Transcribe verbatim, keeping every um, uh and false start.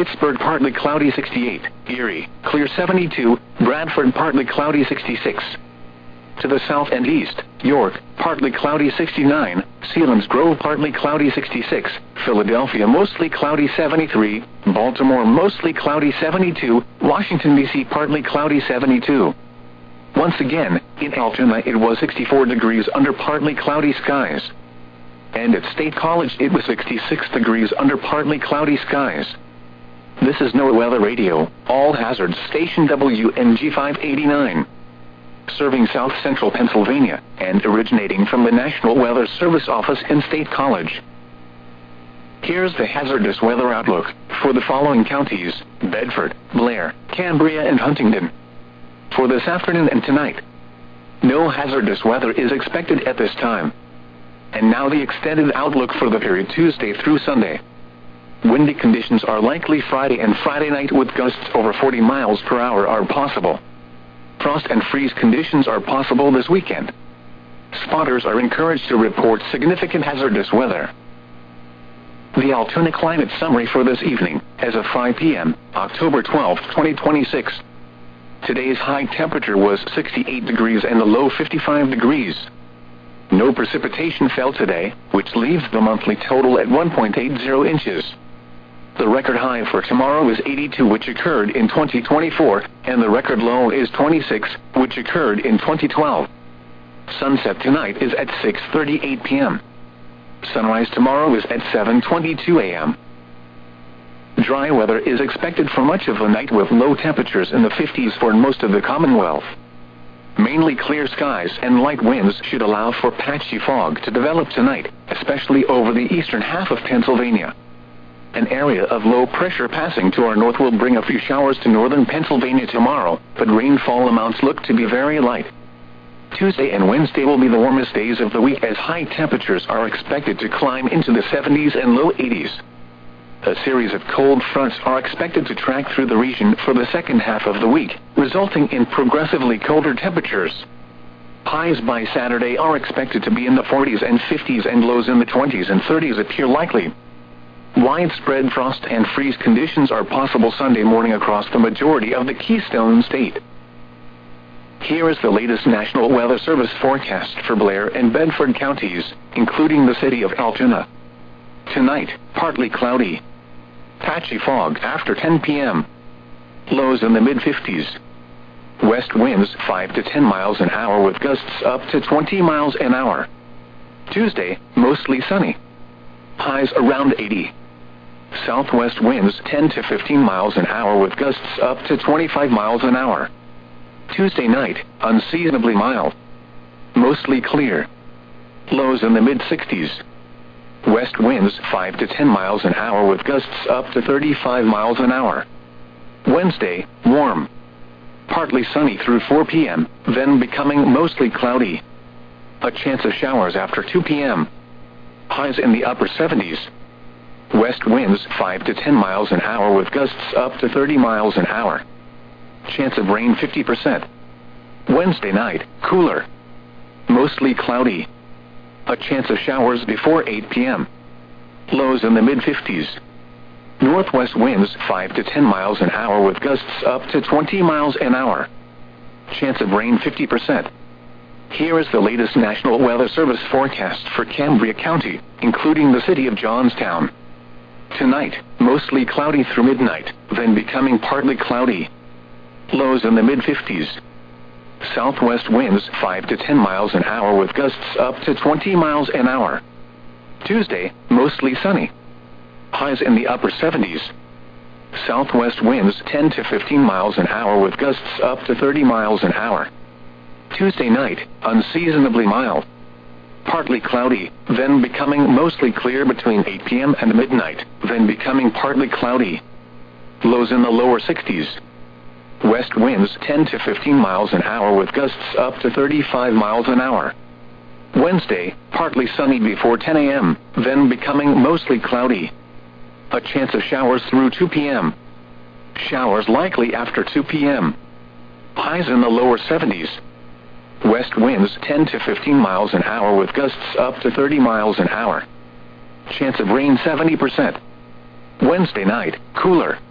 Pittsburgh partly cloudy sixty-eight, Erie, clear seventy-two, Bradford partly cloudy sixty-six. To the south and east, York, partly cloudy sixty-nine, Selinsgrove partly cloudy sixty-six, Philadelphia mostly cloudy seventy-three, Baltimore mostly cloudy seventy-two, Washington D C partly cloudy seventy-two. Once again, in Altoona it was sixty-four degrees under partly cloudy skies. And at State College it was sixty-six degrees under partly cloudy skies. This is NOAA Weather Radio, All Hazards Station W N G five eighty-nine. Serving South Central Pennsylvania, and originating from the National Weather Service office in State College. Here's the hazardous weather outlook for the following counties: Bedford, Blair, Cambria and Huntingdon. For this afternoon and tonight, no hazardous weather is expected at this time. And now the extended outlook for the period Tuesday through Sunday. Windy conditions are likely Friday and Friday night with gusts over forty miles per hour are possible. Frost and freeze conditions are possible this weekend. Spotters are encouraged to report significant hazardous weather. The Altoona climate summary for this evening, as of five p m, October twelfth, twenty twenty-six. Today's high temperature was sixty-eight degrees and the low fifty-five degrees. No precipitation fell today, which leaves the monthly total at one point eight zero inches. The record high for tomorrow is eighty-two, which occurred in twenty twenty-four, and the record low is twenty-six, which occurred in twenty twelve. Sunset tonight is at six thirty-eight p m Sunrise tomorrow is at seven twenty-two a m Dry weather is expected for much of the night with low temperatures in the fifties for most of the Commonwealth. Mainly clear skies and light winds should allow for patchy fog to develop tonight, especially over the eastern half of Pennsylvania. An area of low pressure passing to our north will bring a few showers to northern Pennsylvania tomorrow, but rainfall amounts look to be very light. Tuesday and Wednesday will be the warmest days of the week as high temperatures are expected to climb into the seventies and low eighties. A series of cold fronts are expected to track through the region for the second half of the week, resulting in progressively colder temperatures. Highs by Saturday are expected to be in the forties and fifties, and lows in the twenties and thirties appear likely. Widespread frost and freeze conditions are possible Sunday morning across the majority of the Keystone State. Here is the latest National Weather Service forecast for Blair and Bedford counties, including the city of Altoona. Tonight, partly cloudy. Patchy fog after ten p m Lows in the mid fifties. West winds five to ten miles an hour with gusts up to twenty miles an hour. Tuesday, mostly sunny. Highs around eighty. Southwest winds ten to fifteen miles an hour with gusts up to twenty-five miles an hour. Tuesday night, unseasonably mild. Mostly clear. Lows in the mid sixties. West winds five to ten miles an hour with gusts up to thirty-five miles an hour. Wednesday, warm. Partly sunny through four p m, then becoming mostly cloudy. A chance of showers after two p m Highs in the upper seventies. West winds five to ten miles an hour with gusts up to thirty miles an hour. Chance of rain fifty percent. Wednesday night, cooler. Mostly cloudy. A chance of showers before eight p m Lows in the mid fifties. Northwest winds five to ten miles an hour with gusts up to twenty miles an hour. Chance of rain fifty percent. Here is the latest National Weather Service forecast for Cambria County, including the city of Johnstown. Tonight, mostly cloudy through midnight, then becoming partly cloudy. Lows in the mid fifties. Southwest winds five to ten miles an hour with gusts up to twenty miles an hour. Tuesday, mostly sunny. Highs in the upper seventies. Southwest winds ten to fifteen miles an hour with gusts up to thirty miles an hour. Tuesday night, unseasonably mild. Partly cloudy, then becoming mostly clear between eight p m and midnight, then becoming partly cloudy. Lows in the lower sixties. West winds ten to fifteen miles an hour with gusts up to thirty-five miles an hour. Wednesday, partly sunny before ten a m, then becoming mostly cloudy. A chance of showers through two p m Showers likely after two p m Highs in the lower seventies. West winds ten to fifteen miles an hour with gusts up to thirty miles an hour. Chance of rain seventy percent. Wednesday night, cooler.